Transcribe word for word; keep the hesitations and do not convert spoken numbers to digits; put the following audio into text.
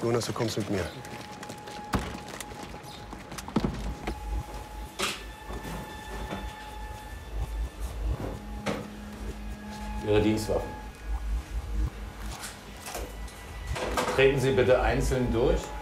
Jonas, du kommst mit mir. Ihre Dienstwaffen. Treten Sie bitte einzeln durch.